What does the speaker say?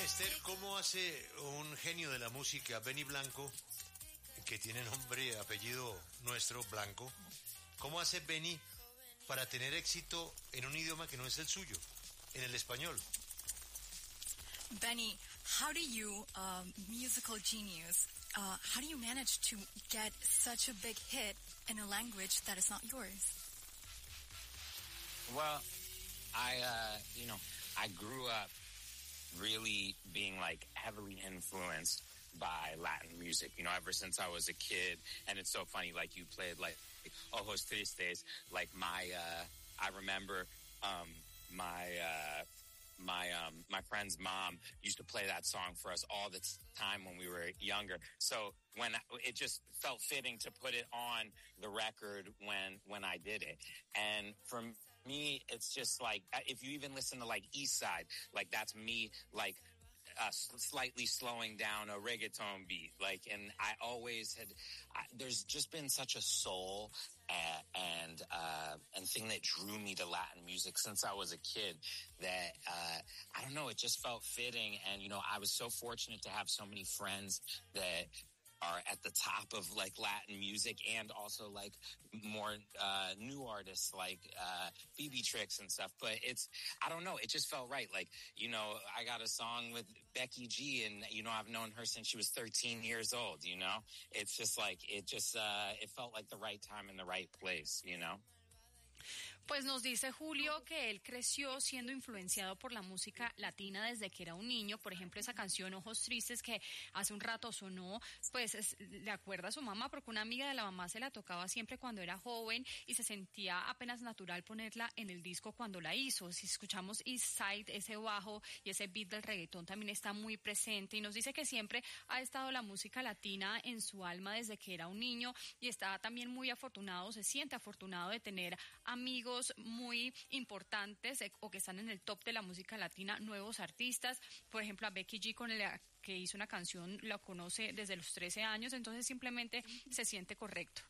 Esther, ¿cómo hace un genio de la música, Benny Blanco, que tiene nombre, apellido nuestro, Blanco, cómo hace Benny para tener éxito en un idioma que no es el suyo, en el español? Benny, how do you, musical genius, how do you manage to get such a big hit in a language that is not yours? Well, I grew up really being like heavily influenced by Latin music, ever since I was a kid. And it's so funny, like you played like Ojos Tristes, like I remember, my friend's mom used to play that song for us all the time when we were younger. So when it just felt fitting to put it on the record when I did it. And for me, it's just like, if you even listen to like East Side, like that's me like slightly slowing down a reggaeton beat. Like, and I always had, there's just been such a soul and thing that drew me to Latin music since I was a kid that, I don't know, it just felt fitting. And, I was so fortunate to have so many friends that are at the top of like Latin music and also like more new artists like Phoebe Tricks and stuff. But I don't know, it just felt right. Like, I got a song with Becky G and, I've known her since she was 13 years old, It's just like, it felt like the right time and the right place, Pues nos dice Julio que él creció siendo influenciado por la música latina desde que era un niño. Por ejemplo, esa canción Ojos Tristes que hace un rato sonó, pues le acuerda a su mamá porque una amiga de la mamá se la tocaba siempre cuando era joven y se sentía apenas natural ponerla en el disco cuando la hizo. Si escuchamos East Side, ese bajo y ese beat del reggaetón también está muy presente y nos dice que siempre ha estado la música latina en su alma desde que era un niño y está también muy afortunado, se siente afortunado de tener amigos muy importantes o que están en el top de la música latina, nuevos artistas, por ejemplo a Becky G con la que hizo una canción, la conoce desde los 13 años, entonces simplemente se siente correcto.